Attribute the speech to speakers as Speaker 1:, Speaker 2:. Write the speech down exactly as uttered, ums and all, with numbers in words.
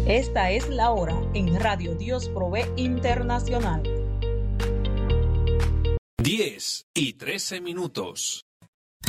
Speaker 1: Esta es la hora en Radio Dios Provee Internacional.
Speaker 2: diez y trece minutos.